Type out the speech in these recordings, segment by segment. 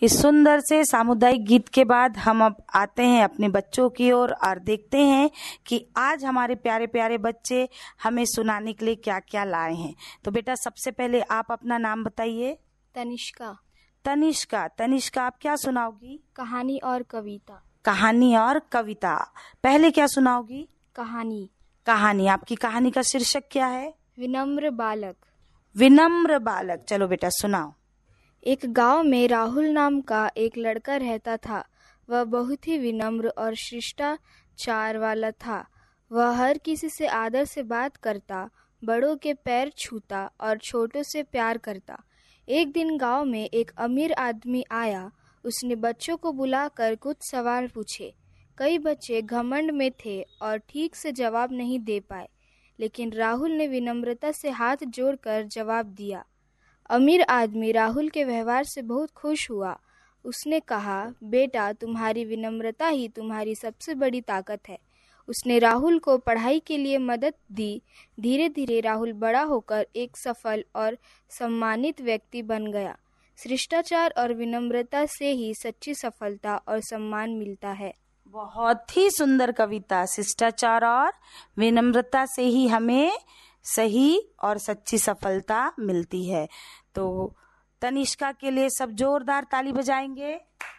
इस सुंदर से सामुदायिक गीत के बाद हम अब आते हैं अपने बच्चों की ओर और देखते हैं कि आज हमारे प्यारे प्यारे बच्चे हमें सुनाने के लिए क्या क्या लाए हैं। तो बेटा सबसे पहले आप अपना नाम बताइए। तनिष्का। तनिष्का, तनिष्का आप क्या सुनाओगी? कहानी और कविता। कहानी और कविता। पहले क्या सुनाओगी? कहानी। कहानी। आपकी कहानी का शीर्षक क्या है? विनम्र बालक। विनम्र बालक। चलो बेटा सुनाओ। एक गांव में राहुल नाम का एक लड़का रहता था। वह बहुत ही विनम्र और शिष्टाचार वाला था। वह हर किसी से आदर से बात करता, बड़ों के पैर छूता और छोटों से प्यार करता। एक दिन गांव में एक अमीर आदमी आया। उसने बच्चों को बुलाकर कुछ सवाल पूछे। कई बच्चे घमंड में थे और ठीक से जवाब नहीं दे पाए, लेकिन राहुल ने विनम्रता से हाथ जोड़कर जवाब दिया। अमीर आदमी राहुल के व्यवहार से बहुत खुश हुआ। उसने कहा, बेटा तुम्हारी विनम्रता ही तुम्हारी सबसे बड़ी ताकत है। उसने राहुल को पढ़ाई के लिए मदद दी। धीरे धीरे राहुल बड़ा होकर एक सफल और सम्मानित व्यक्ति बन गया। शिष्टाचार और विनम्रता से ही सच्ची सफलता और सम्मान मिलता है। बहुत ही सुंदर कविता। शिष्टाचार और विनम्रता से ही हमें सही और सच्ची सफलता मिलती है। तो तनिष्का के लिए सब जोरदार ताली बजाएंगे।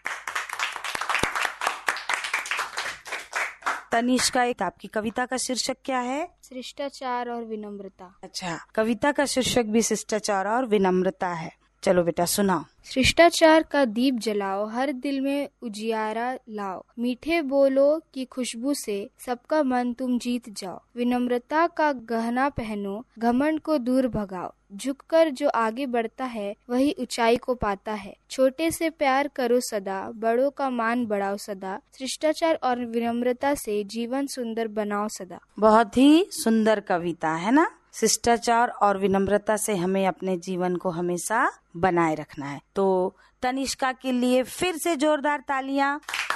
तनिष्का, एक आपकी कविता का शीर्षक क्या है? शिष्टाचार और विनम्रता। अच्छा, कविता का शीर्षक भी शिष्टाचार और विनम्रता है। चलो बेटा सुनाओ। शिष्टाचार का दीप जलाओ, हर दिल में उजियारा लाओ। मीठे बोलो की खुशबू से सबका मन तुम जीत जाओ। विनम्रता का गहना पहनो, घमंड को दूर भगाओ। झुककर जो आगे बढ़ता है वही ऊंचाई को पाता है। छोटे से प्यार करो सदा, बड़ों का मान बढ़ाओ सदा। शिष्टाचार और विनम्रता से जीवन सुंदर बनाओ सदा। बहुत ही सुंदर कविता है ना। शिष्टाचार और विनम्रता से हमें अपने जीवन को हमेशा बनाए रखना है। तो तनिष्का के लिए फिर से जोरदार तालियां।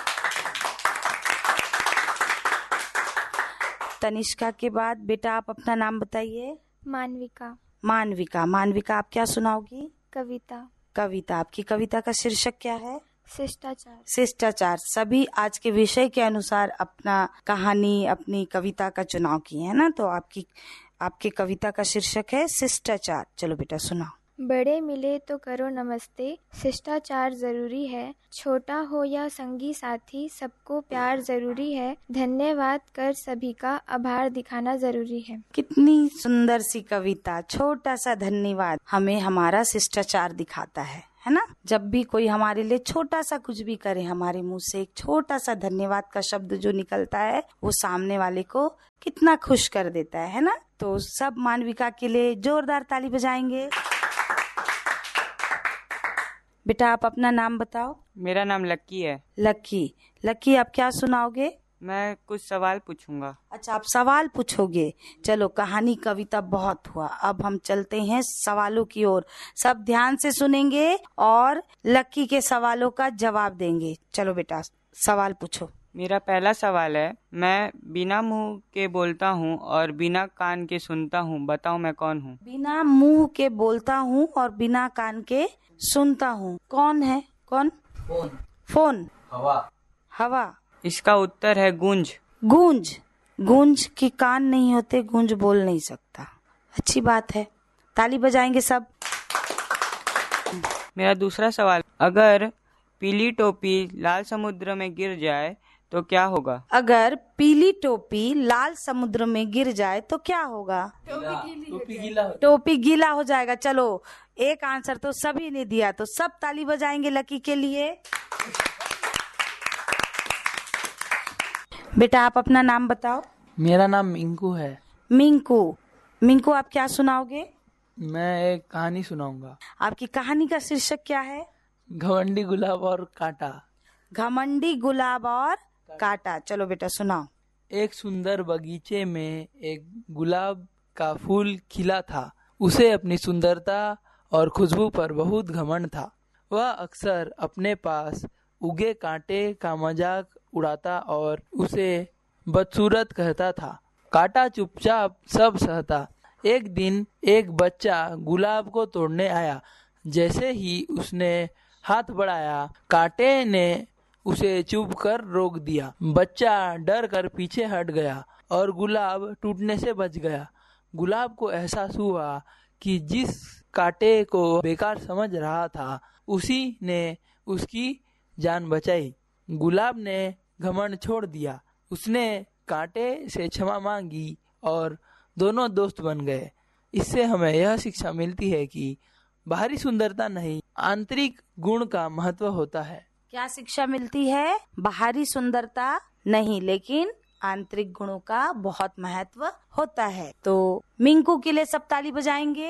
तनिष्का के बाद बेटा आप अपना नाम बताइए। मानविका। मानविका, मानविका आप क्या सुनाओगी? कविता। कविता। आपकी कविता का शीर्षक क्या है? शिष्टाचार। शिष्टाचार। सभी आज के विषय के अनुसार अपना कहानी, अपनी कविता का चुनाव किए हैं ना। तो आपकी कविता का शीर्षक है शिष्टाचार। चलो बेटा सुनाओ। बड़े मिले तो करो नमस्ते, शिष्टाचार जरूरी है। छोटा हो या संगी साथी, सबको प्यार जरूरी है। धन्यवाद कर सभी का, आभार दिखाना जरूरी है। कितनी सुंदर सी कविता। छोटा सा धन्यवाद हमें हमारा शिष्टाचार दिखाता है ना। जब भी कोई हमारे लिए छोटा सा कुछ भी करे, हमारे मुंह से एक छोटा सा धन्यवाद का शब्द जो निकलता है वो सामने वाले को कितना खुश कर देता है ना। तो सब मानविका के लिए जोरदार ताली बजाएंगे। बेटा आप अपना नाम बताओ। मेरा नाम लक्की है। लक्की। लक्की आप क्या सुनाओगे? मैं कुछ सवाल पूछूंगा। अच्छा, आप सवाल पूछोगे। चलो, कहानी कविता बहुत हुआ, अब हम चलते हैं सवालों की ओर। सब ध्यान से सुनेंगे और लक्की के सवालों का जवाब देंगे। चलो बेटा सवाल पूछो। मेरा पहला सवाल है, मैं बिना मुंह के बोलता हूँ और बिना कान के सुनता हूँ, बताओ मैं कौन हूँ? बिना मुंह के बोलता हूँ और बिना कान के सुनता हूँ, कौन है? कौन? फोन। फोन। हवा। हवा। इसका उत्तर है गूंज। गूंज। गूंज की कान नहीं होते, गूंज बोल नहीं सकता। अच्छी बात है, ताली बजाएंगे सब। मेरा दूसरा सवाल, अगर पीली टोपी लाल समुद्र में गिर जाए तो क्या होगा? अगर पीली टोपी लाल समुद्र में गिर जाए तो क्या होगा? टोपी गीला हो जाएगा। चलो, एक आंसर तो सभी ने दिया, तो सब ताली बजाएंगे लकी के लिए। बेटा आप अपना नाम बताओ। मेरा नाम मिंकू है। मिंकू। मिंकू आप क्या सुनाओगे? मैं एक कहानी सुनाऊंगा। आपकी कहानी का शीर्षक क्या है? घमंडी गुलाब और कांटा। घमंडी गुलाब और कांटा। चलो बेटा सुनाओ। एक सुंदर बगीचे में एक गुलाब का फूल खिला था। उसे अपनी सुंदरता और खुशबू पर बहुत घमंड था। वह अक्सर अपने पास उगे कांटे का मजाक उड़ाता और उसे बदसूरत कहता था। कांटा चुपचाप सब सहता। एक दिन एक बच्चा गुलाब को तोड़ने आया। जैसे ही उसने हाथ बढ़ाया, कांटे ने उसे चुभ कर रोक दिया। बच्चा डर कर पीछे हट गया और गुलाब टूटने से बच गया। गुलाब को एहसास हुआ कि जिस कांटे को बेकार समझ रहा था उसी ने उसकी जान बचाई। गुलाब ने घमंड छोड़ दिया, उसने कांटे से क्षमा मांगी और दोनों दोस्त बन गए। इससे हमें यह शिक्षा मिलती है कि बाहरी सुंदरता नहीं, आंतरिक गुण का महत्व होता है। क्या शिक्षा मिलती है? बाहरी सुंदरता नहीं, लेकिन आंतरिक गुणों का बहुत महत्व होता है। तो मिंकू के लिए सब ताली बजाएंगे।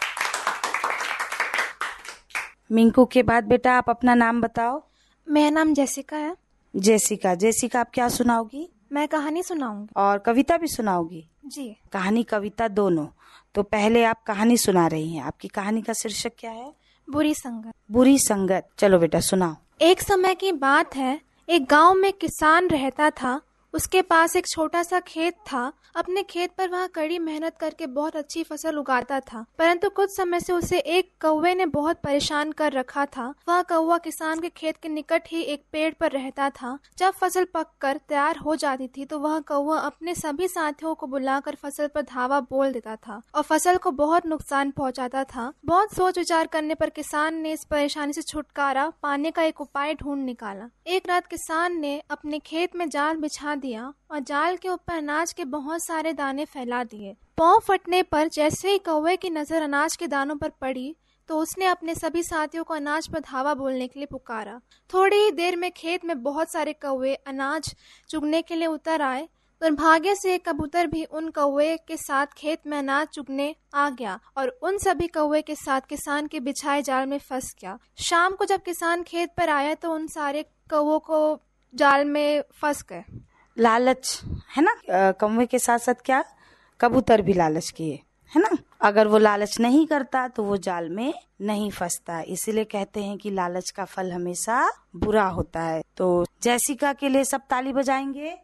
मिंकू के बाद बेटा आप अपना नाम बताओ। मेरा नाम जेसिका है। जेसिका, जेसिका आप क्या सुनाओगी? मैं कहानी सुनाऊंगी और कविता भी सुनाओगी? जी। कहानी कविता दोनों। तो पहले आप कहानी सुना रही हैं, आपकी कहानी का शीर्षक क्या है? बुरी संगत। बुरी संगत। चलो बेटा सुनाओ। एक समय की बात है, एक गांव में किसान रहता था। उसके पास एक छोटा सा खेत था। अपने खेत पर वह कड़ी मेहनत करके बहुत अच्छी फसल उगाता था, परंतु कुछ समय से उसे एक कौवे ने बहुत परेशान कर रखा था। वह कौवा किसान के खेत के निकट ही एक पेड़ पर रहता था। जब फसल पककर तैयार हो जाती थी तो वह कौवा अपने सभी साथियों को बुलाकर फसल पर धावा बोल देता था और फसल को बहुत नुकसान पहुंचाता था। बहुत सोच विचार करने पर किसान ने इस परेशानी से छुटकारा पाने का एक उपाय ढूंढ निकाला। एक रात किसान ने अपने खेत में जाल बिछा दिया और जाल के ऊपर अनाज के बहुत सारे दाने फैला दिए। पांव फटने पर जैसे ही कौवे की नजर अनाज के दानों पर पड़ी तो उसने अपने सभी साथियों को अनाज पर धावा बोलने के लिए पुकारा। थोड़ी ही देर में खेत में बहुत सारे कौवे अनाज चुगने के लिए उतर आए। दुर्भाग्य से एक कबूतर भी उन कौवे के साथ खेत में अनाज चुगने आ गया और उन सभी कौवे के साथ किसान के बिछाए जाल में फंस गया। शाम को जब किसान खेत पर आया तो उन सारे कौवों को जाल में फंस गए। लालच है ना, कौवे के साथ साथ क्या कबूतर भी लालच किए, है ना। अगर वो लालच नहीं करता तो वो जाल में नहीं फंसता। इसीलिए कहते हैं कि लालच का फल हमेशा बुरा होता है। तो जेसिका के लिए सब ताली बजाएंगे।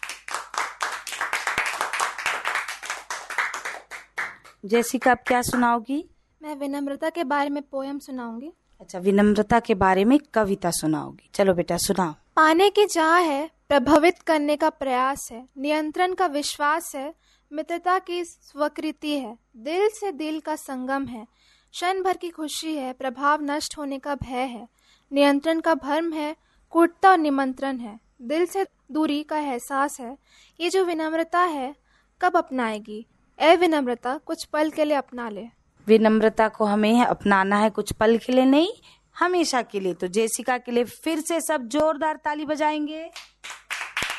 जेसिका आप क्या सुनाओगी? मैं विनम्रता के बारे में पोयम सुनाऊंगी। अच्छा, विनम्रता के बारे में कविता सुनाओगी। चलो बेटा सुनाओ। पाने की चाह है, प्रभावित करने का प्रयास है, नियंत्रण का विश्वास है, मित्रता की स्वीकृति है, दिल से दिल का संगम है, क्षण भर की खुशी है, प्रभाव नष्ट होने का भय है, नियंत्रण का भ्रम है, कूटता और निमंत्रण है, दिल से दूरी का एहसास है। ये जो विनम्रता है कब अपनाएगी? ए विनम्रता कुछ पल के लिए अपना ले। विनम्रता को हमें अपनाना है, कुछ पल के लिए नहीं, हमेशा के लिए। तो जेसिका के लिए फिर से सब जोरदार ताली बजाएंगे।